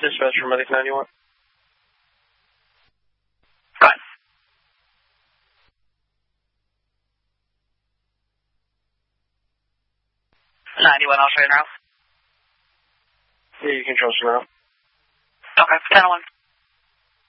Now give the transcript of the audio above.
Dispatch from Medic 91. Go ahead. 91, I'll show you now. Yeah, you can trust me now. Okay, 10-1.